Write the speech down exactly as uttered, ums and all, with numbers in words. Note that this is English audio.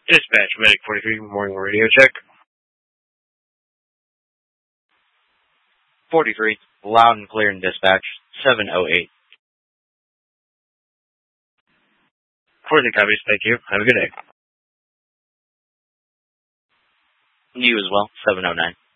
Dispatch, Medic forty-three, morning radio check. forty-three, loud and clear in dispatch, seven oh eight. forty copies, thank you. Have a good day. You as well, seven oh nine.